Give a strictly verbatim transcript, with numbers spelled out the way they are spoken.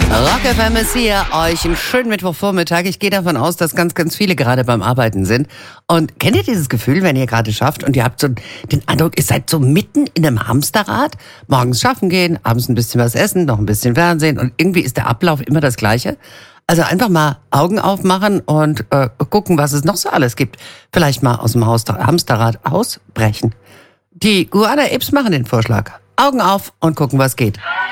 Rock F M ist hier, euch einen schönen Mittwochvormittag. Ich gehe davon aus, dass ganz, ganz viele gerade beim Arbeiten sind. Und kennt ihr dieses Gefühl, wenn ihr gerade schafft und ihr habt so den Eindruck, ihr seid so mitten in einem Hamsterrad? Morgens schaffen gehen, abends ein bisschen was essen, noch ein bisschen Fernsehen und irgendwie ist der Ablauf immer das Gleiche. Also einfach mal Augen aufmachen und äh, gucken, was es noch so alles gibt. Vielleicht mal aus dem Hamsterrad ausbrechen. Die Guana Apes machen den Vorschlag. Augen auf und gucken, was geht.